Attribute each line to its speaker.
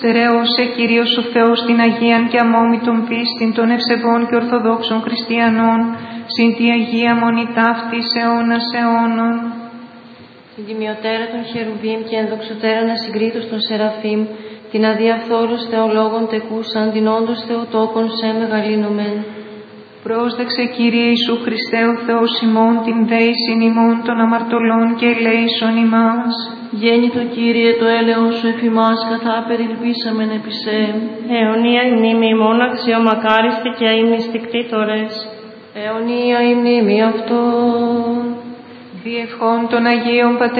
Speaker 1: Στερέωσε, Κύριος ο Θεός, την Αγίαν και αμόμητον πίστην των ευσεβών και ορθοδόξων χριστιανών, συν τη Αγία Μονή ταύτης αιώνας αιώνων.
Speaker 2: Την τιμιωτέρα των Χερουβίμ και ενδοξωτέραν ασυγκρίτως των Σεραφείμ, την αδιαφθόρους θεολόγων τεκούσαν, την όντως Θεοτόκον σε μεγαλύνομεν.
Speaker 1: Πρόσδεξε, Κύριε Ιησού Χριστέ ο Θεός ημών, την δέησιν ημών των αμαρτωλών και ελέησον ημάς.
Speaker 2: Γέννητο Κύριε, το έλεος σου εφ' ημάς, καθά περιλπίσαμεν επί σε.
Speaker 3: Αιωνία η μνήμη ημών αξιομακάριστη και αημιστικτή τωρές.
Speaker 2: Αιωνία η μνήμη αυτών.
Speaker 1: Διευχών των Αγίων Πατέρων